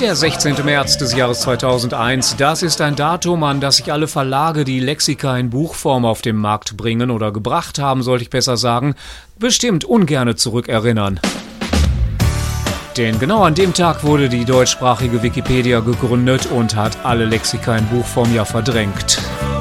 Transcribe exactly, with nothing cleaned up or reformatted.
Der sechzehnte März des Jahres zweitausendeins, das ist ein Datum, an das sich alle Verlage, die Lexika in Buchform auf den Markt bringen oder gebracht haben, sollte ich besser sagen, bestimmt ungerne zurückerinnern. Denn genau an dem Tag wurde die deutschsprachige Wikipedia gegründet und hat alle Lexika in Buchform ja verdrängt.